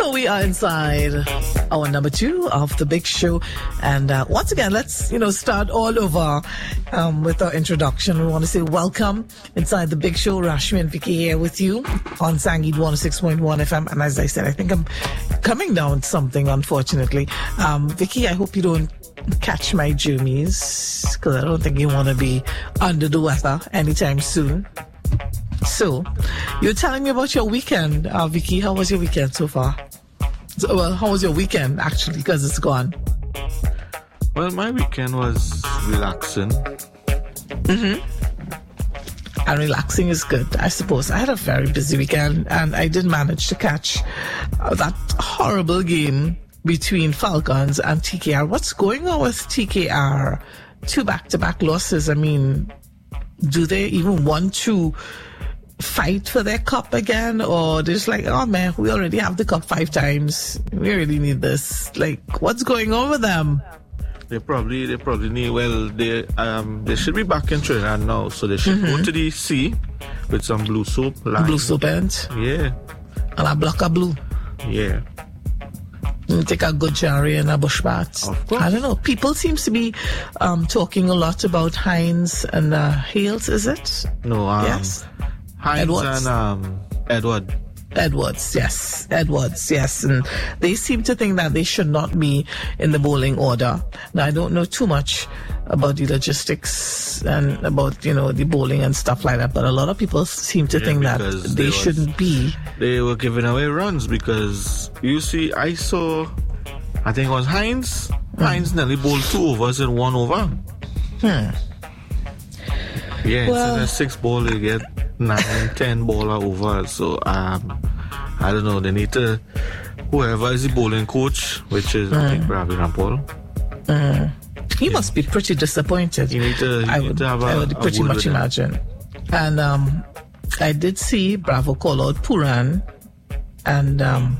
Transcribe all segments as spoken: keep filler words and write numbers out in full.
So we are inside our number two of the big show. And uh, once again, let's, you know, start all over um, with our introduction. We want to say welcome inside the big show. Rashmi and Vicky here with you on Sangeet one oh six point one F M. And as I said, I think I'm coming down something, unfortunately. Um, Vicky, I hope you don't catch my jammies, because I don't think you want to be under the weather anytime soon. So, you were telling me about your weekend, uh, Vicky. How was your weekend so far? So, well, how was your weekend, actually, because it's gone? Well, my weekend was relaxing. Mm-hmm. And relaxing is good, I suppose. I had a very busy weekend, and I did manage to catch uh, that horrible game between Falcons and T K R. What's going on with T K R? Two back-to-back losses. I mean, do they even want to fight for their cup again, or they're just like, oh man, we already have the cup five times, we really need this? Like, what's going on with them? They probably they probably need, well, they um they should be back in Trinidad now, so they should mm-hmm. go to the sea with some blue soap lime. Blue soap ends? Yeah. And a block of blue? Yeah. And take a good cherry and a bush bath. Of course. I don't know, people seems to be um talking a lot about Hines and uh, Hales, is it? No, um yes. Hines Edwards. and um, Edward. Edwards, yes. Edwards, yes. And they seem to think that they should not be in the bowling order. Now, I don't know too much about the logistics and about, you know, the bowling and stuff like that, but a lot of people seem to yeah, think that they was, shouldn't be. They were giving away runs because, you see, I saw, I think it was Hines. Mm. Hines nearly bowled two overs in one over. Hmm. Yeah, well, instead of six ball, they get nine, ten baller over. So, um, I don't know. They need to, whoever is the bowling coach, which is, mm. I think, Ravi Rampal. Mm. He yeah. must be pretty disappointed. You need to, you I need would, to have a, I would pretty much imagine. And um, I did see Bravo call out Puran and um,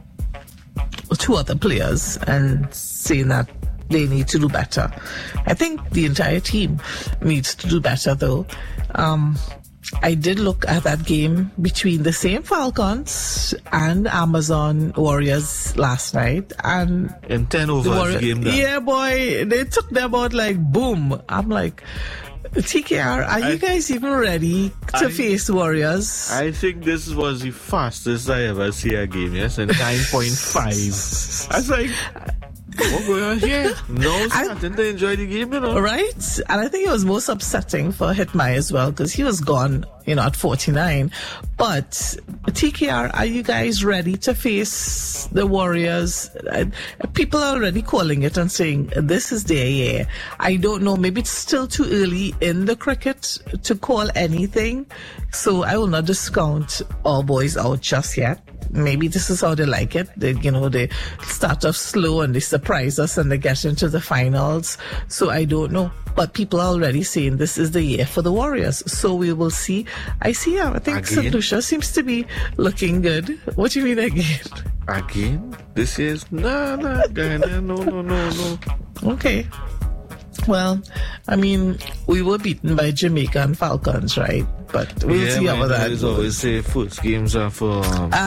two other players and saying that they need to do better. I think the entire team needs to do better, though. Um, I did look at that game between the same Falcons and Amazon Warriors last night, and in ten overs game done. Yeah, boy, they took them out like boom. I'm like, T K R, are I, you guys even ready to I, face Warriors? I think this was the fastest I ever see a game. Yes, in nine point five. I was like, what's going on here? No, starting to enjoy the game, you know. Right? And I think it was most upsetting for Hitmai as well, because he was gone, you know, at forty-nine. But T K R, are you guys ready to face the Warriors? Uh, people are already calling it and saying this is their year. I don't know, maybe it's still too early in the cricket to call anything. So I will not discount all boys out just yet. Maybe this is how they like it. They, you know, they start off slow and they surprise us and they get into the finals. So I don't know. But people are already saying this is the year for the Warriors. So we will see. I see. I think Saint Lucia seems to be looking good. What do you mean again? Again? This is no, no, no, no, no, no, no. Okay. Well, I mean, we were beaten by Jamaica and Falcons, right? But we'll yeah, see how that goes. goes. Always say first games are for. Um... Uh,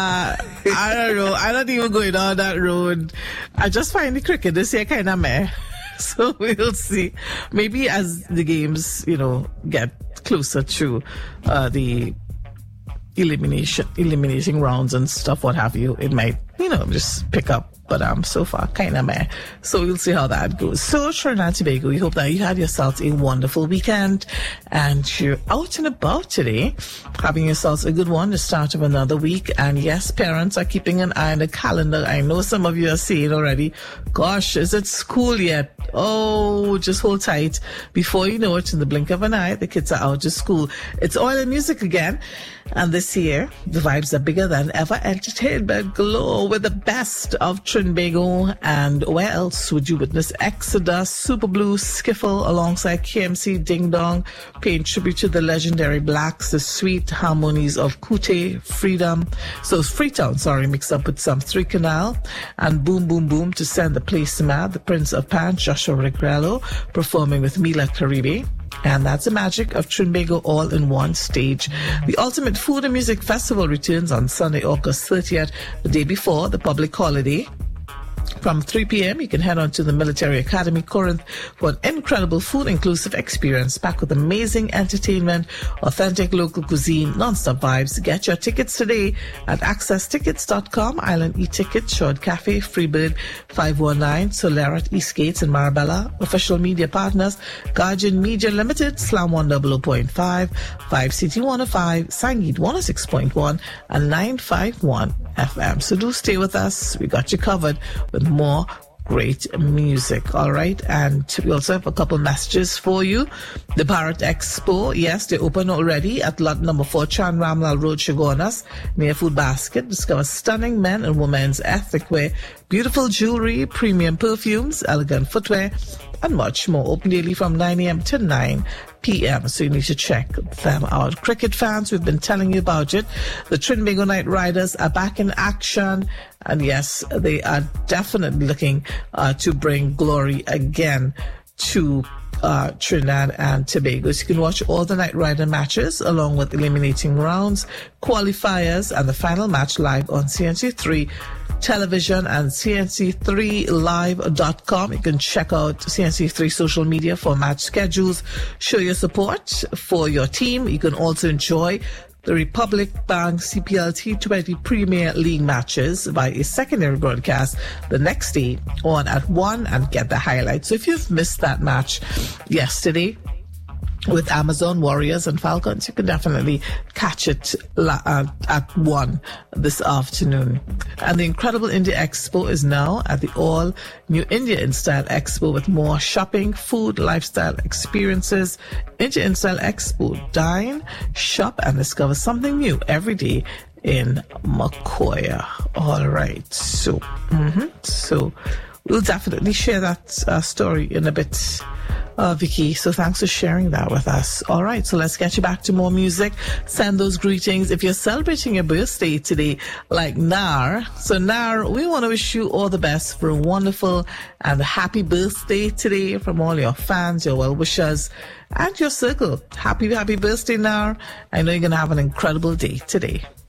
I don't know. I'm not even going down that road. I just find the cricket this year kind of meh. So we'll see. Maybe as the games, you know, get closer to uh, the elimination, eliminating rounds and stuff, what have you, it might, you know, just pick up. But um, so far, kind of meh. So we'll see how that goes. So, Trinidad and Tobago, we hope that you had yourselves a wonderful weekend and you're out and about today, having yourselves a good one, the start of another week. And yes, parents are keeping an eye on the calendar. I know some of you are saying already, gosh, is it school yet? Oh, just hold tight. Before you know it, in the blink of an eye, the kids are out to school. It's oil and music again. And this year, the vibes are bigger than ever. Entertainment glow with the best of Trinbago. And where else would you witness Exodus, Super Blue, Skiffle, alongside K M C Ding Dong, paying tribute to the legendary Blacks, the sweet harmonies of Kute, Freedom, so Freetown, sorry, mixed up with some Three Canal, and Boom Boom Boom to send the place mad, the Prince of Pan, Joshua Regrello, performing with Mila Caribe. And that's the magic of Trinbago all in one stage. The Ultimate Food and Music Festival returns on Sunday, August thirtieth, the day before the public holiday. From three p.m., you can head on to the Military Academy, Corinth, for an incredible food-inclusive experience packed with amazing entertainment, authentic local cuisine, non-stop vibes. Get your tickets today at access tickets dot com, Island E-Tickets, Short Cafe, Freebird five one nine, Solera at Eastgates and Marabella. Official media partners, Guardian Media Limited, Slam one hundred point five, five C T one oh five, Sangeet one oh six point one, and nine fifty-one F M. So do stay with us. We got you covered with more great music. All right. And we also have a couple messages for you. The Bharat Expo. Yes, they open already at lot number four, Chan Ramlal Road, Chagonas, near Food Basket. Discover stunning men and women's ethnic wear, beautiful jewelry, premium perfumes, elegant footwear, and much more. Open daily from nine a.m. to nine p.m. So you need to check them out. Cricket fans, we've been telling you about it. The Trinbago Knight Riders are back in action. And yes, they are definitely looking uh, to bring glory again to uh, Trinidad and Tobago. So you can watch all the Knight Rider matches along with eliminating rounds, qualifiers, and the final match live on C N C three television and C N C three live dot com. You can check out C N C three social media for match schedules. Show your support for your team. You can also enjoy the Republic Bank C P L T twenty Premier League matches by a secondary broadcast the next day on at one and get the highlights. So if you've missed that match yesterday with Amazon Warriors and Falcons, you can definitely catch it uh, at one this afternoon. And the Incredible India Expo is now at the all new India In Style Expo with more shopping, food, lifestyle experiences. India In Style Expo. Dine, shop, and discover something new every day in Macoya. All right. So, mm-hmm. so we'll definitely share that uh, story in a bit. Uh, Vicky, so thanks for sharing that with us. All right, so let's get you back to more music. Send those greetings. If you're celebrating your birthday today, like Nar, so Nar, we want to wish you all the best for a wonderful and happy birthday today from all your fans, your well-wishers, and your circle. Happy, happy birthday, Nar. I know you're going to have an incredible day today.